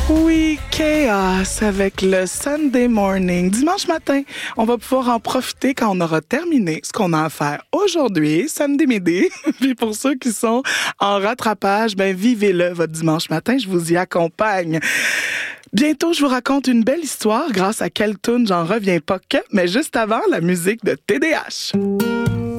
Oui, chaos avec le Sunday morning. Dimanche matin, on va pouvoir en profiter quand on aura terminé ce qu'on a à faire aujourd'hui, samedi midi. Puis pour ceux qui sont en rattrapage, ben vivez-le votre dimanche matin, je vous y accompagne. Bientôt, je vous raconte une belle histoire grâce à quelle tune j'en reviens pas que, mais juste avant, la musique de TDH.